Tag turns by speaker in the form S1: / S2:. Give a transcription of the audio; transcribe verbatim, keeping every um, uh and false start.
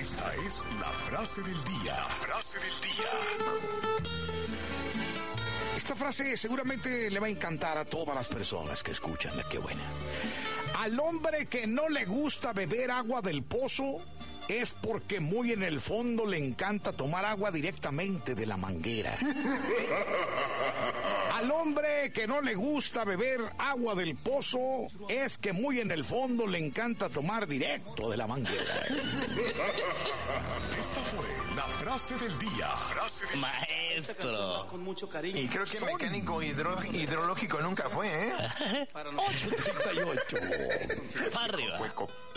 S1: Esta es la frase del día. La frase del día.
S2: Esta frase seguramente le va a encantar a todas las personas que escuchan. Qué buena. Al hombre que no le gusta beber agua del pozo es porque muy en el fondo le encanta tomar agua directamente de la manguera. Al hombre que no le gusta beber agua del pozo es que muy en el fondo le encanta tomar directo de la manguera.
S1: Esta fue la frase del día. Frase del
S3: Maestro.
S4: Con mucho cariño.
S5: Y creo que
S2: Son-
S5: mecánico hidro- hidrológico nunca fue, ¿eh?
S4: Para nosotros.
S2: ocho treinta y ocho.
S3: Para arriba.
S5: Hueco.